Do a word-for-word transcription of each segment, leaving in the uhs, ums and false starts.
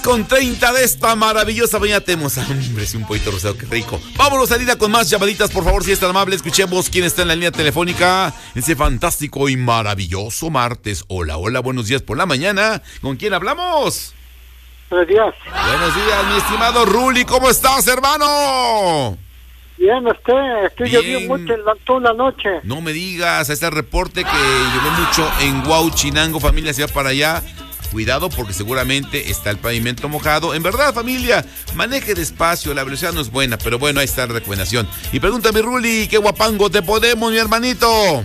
Con treinta de esta maravillosa mañana tenemos hambre, sí, un poquito rosado, qué rico. Vámonos, salida con más llamaditas, por favor, si es tan amable. Escuchemos quién está en la línea telefónica ese fantástico y maravilloso martes. Hola, hola, buenos días por la mañana. ¿Con quién hablamos? Buenos días. Buenos días, mi estimado Ruli, ¿cómo estás, hermano? Bien, usted, estoy Bien. lloviendo mucho en la, toda la noche. No me digas, este reporte que llovió mucho en Huauchinango, familia, se va para allá. Cuidado porque seguramente está el pavimento mojado. En verdad, familia, maneje despacio, la velocidad no es buena, pero bueno, ahí está la recomendación. Y pregúntame, Ruli, ¿qué guapango te podemos, mi hermanito?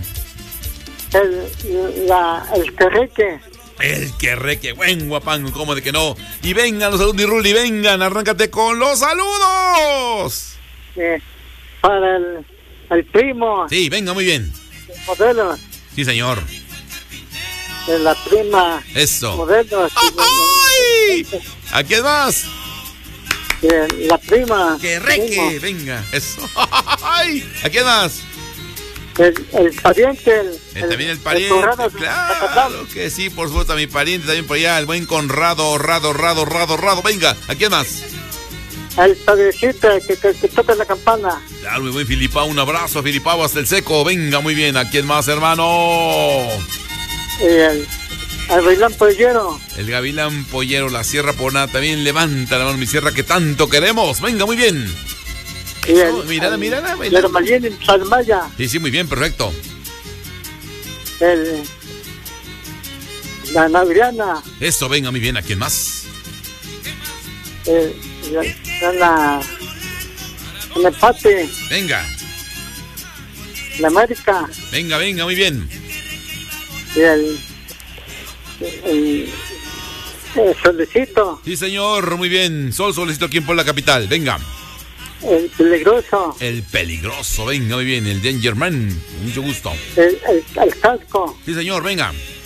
El, la, el terreque. El que reque, buen guapango, ¿cómo de que no? Y vengan los saludos, mi Ruli, vengan, arráncate con los saludos. Eh, para el, el primo. Sí, venga, muy bien. El modelo. Sí, señor. De la prima. Eso. Modelo. ¡Ay! ¿A quién más? De la prima. Que reque, primo. venga, eso. ¡Ay! ¿A quién más? El, el pariente. El, El, también el pariente, el Conrado, claro que sí, por supuesto, mi pariente también por allá, el buen Conrado, Rado, Rado, Rado, Rado, venga, ¿a quién más? El padrecito que, que, que toca la campana. Claro, mi buen Filipao, un abrazo a Filipao hasta el seco, venga, muy bien, ¿a quién más, hermano? Y el, el bailán pollero. El Gavilán Pollero, la Sierra Poná, también levanta la mano, mi sierra que tanto queremos, venga, muy bien. Y el, Mirada, el, mirada, el bailando. Hermalín en Salmaya. Sí, sí, muy bien, perfecto. El, la Naviriana. Eso, venga, muy bien, ¿a quién más? El, la, la, el empate. Venga, La América. venga, venga, muy bien. Y el, el, el Solecito. Sí, señor, muy bien. Sol, solicito aquí en Puebla Capital, venga. El Peligroso. El peligroso, venga, muy bien. El Danger Man, mucho gusto. El, el, el Casco. Sí, señor, venga.